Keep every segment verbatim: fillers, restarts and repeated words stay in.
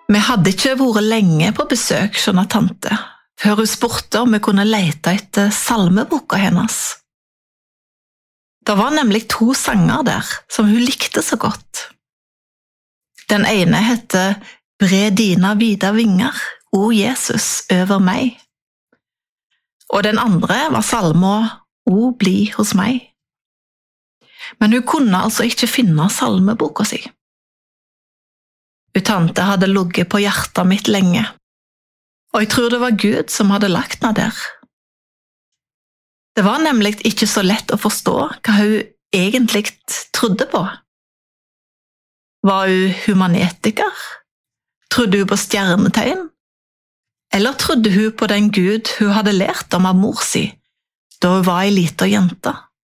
Vi hadde ikke vært lenge på besøk, skjønner tante, før hun spurte om vi kunne lete etter salmeboka hennes. Det var nemlig to sanger der som hun likte så godt. Den ene heter «Bre dina vida vinger, o Jesus, over meg». Og den andre var salmo «O bli hos meg». Men hun kunne altså ikke finne salmeboka si. Hun tante hadde ligget på hjertet mitt lenge, og jeg tror det var Gud som hadde lagt henne der. Det var nemlig ikke så lett å forstå hva hun egentlig trodde på. Var hun humanetiker? Trodde hun på stjernetegn? Eller trodde hun på den Gud hun hadde lært om av mor si, da hun var en liten jente?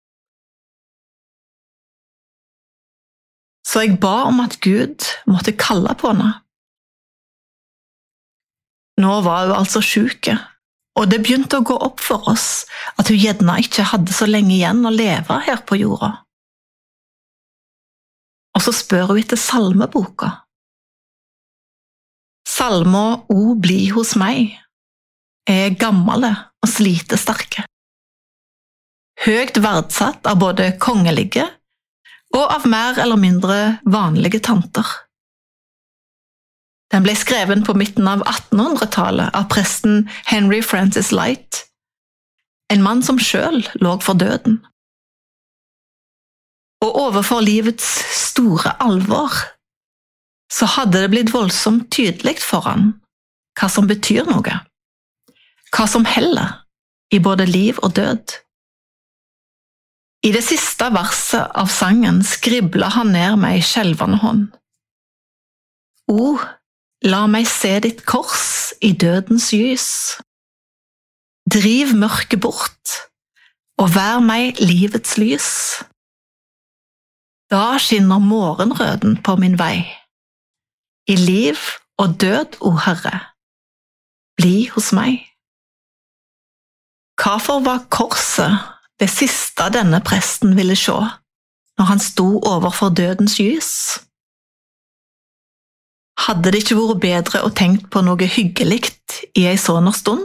Så jeg ba om at Gud måtte kalle på henne. Nå var hun altså syk, og det begynte å gå opp for oss at hun gjerne ikke hadde så lenge igjen å leve her på jorda. Og så spør hun etter salmeboka. Salmo «O bli hos meg» er gammele og slitesterke. Høyt verdsatt av både kongelige og av mer eller mindre vanlige tanter. Den ble skreven på midten av attenhundretallet av presten Henry Francis Light, en mann som selv lå for døden. Og overfor livets store alvor, så hadde det blitt voldsomt tydelig for han hva som betyr noe, hva som heller i både liv og død. I det siste verset av sangen skribler han ned med en skjelvende hånd. «O, la meg se ditt kors i dødens lys. Driv mørket bort, og vær meg livets lys. Da skinner morgenrøden på min vei. I liv og død, o Herre, bli hos meg.» Hvorfor var korset det siste denne presten ville se når han sto overfor dødens lys? Hadde det ikke vært bedre å tenke på noe hyggelikt i en sånn stund?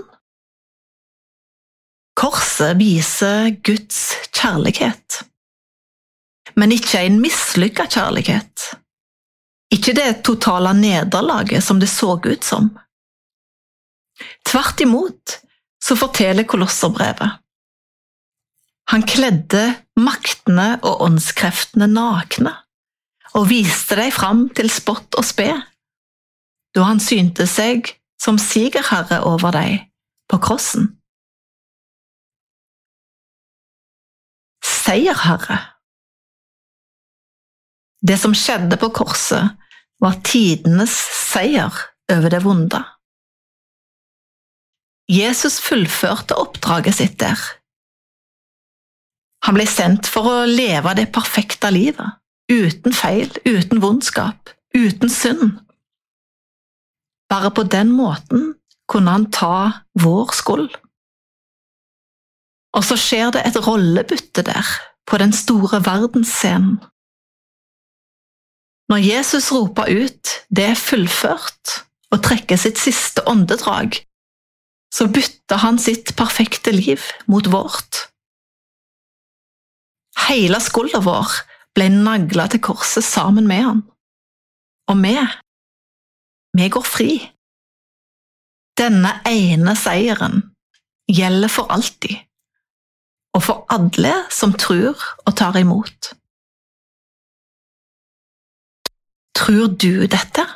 Korset viser Guds kjærlighet, men ikke en mislykket kjærlighet. Ikke det totale nederlaget som det så ut som. Tvert imot så forteller Kolosserbrevet. Han kledde maktene og åndskreftene nakne, og viste dem fram til spott og spe, da han synte seg som sigerherre over dem på krossen. Seierherre. Det som skjedde på korset var tidenes seier over det vonde. Jesus fullførte oppdraget sitt der. Han ble sendt for å leve det perfekte livet, uten feil, uten vondskap, uten synd. Bare på den måten kunne han ta vår skyld. Og så skjer det et rollebytte der, på den store verdensscenen. Når Jesus roper ut, det er fullført, og trekker sitt siste åndedrag, så bytter han sitt perfekte liv mot vårt. Hele skulden vår ble naglet til korset sammen med han. Og vi, vi går fri. Denne ene seieren gjelder for alltid, og for alle som tror og tar imot. Tror du dette?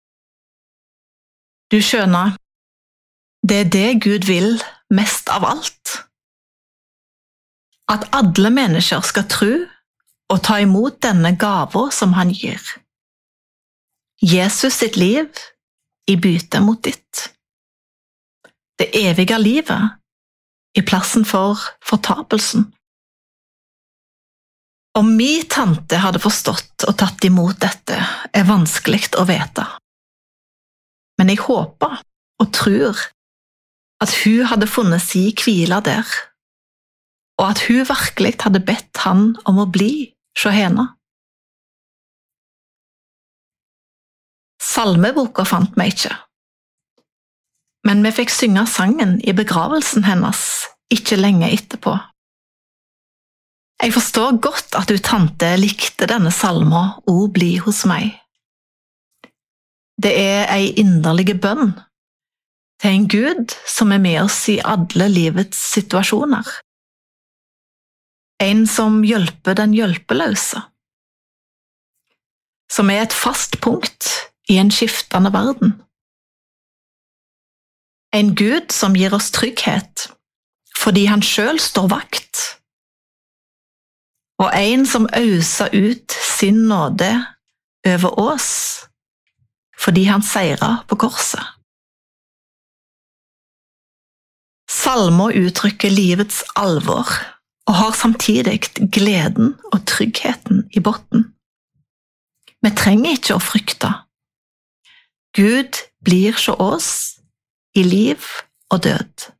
Du skjønner, det er det Gud vil mest av alt. At alle mennesker skal tro og ta imot denne gaven som han gir. Jesus sitt liv i bytte mot ditt. Det evige livet i plassen for fortapelsen. Om min tante hadde forstått og tatt imot dette, er vanskelig å vite. Men jeg håper og tror at hun hadde funnet sin hvile der, og at hun virkelig hadde bedt han om å bli hos henne. Salmeboka fant meg ikke. Men vi fikk synge sangen i begravelsen hennes ikke lenge etterpå. Jeg forstår godt at du tante likte denne salma «O bli hos meg». Det er ei inderlige bønn til en Gud som er med oss i alle livets situasjoner. En som hjelper den hjelpeløse. Som er et fast punkt i en skiftende verden. En Gud som gir oss trygghet, fordi han selv står vakt. Og en som øser ut sin nåde over oss, fordi han seirer på korset. Salmer uttrykker livets alvor, og har samtidig gleden og tryggheten i botten. Vi trenger ikke å frykte. Gud blir hos oss i liv og død.